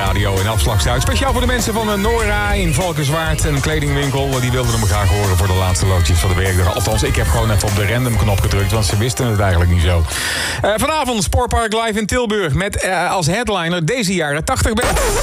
radio in Afslagstuit. Speciaal voor de mensen van Nora in Valkenswaard. Een kledingwinkel. Die wilden hem graag horen voor de laatste loodjes van de werkdag. Althans, ik heb gewoon even op de random knop gedrukt. Want ze wisten het eigenlijk niet zo. Vanavond Sportpark Live in Tilburg. Met als headliner deze jaren 80 band.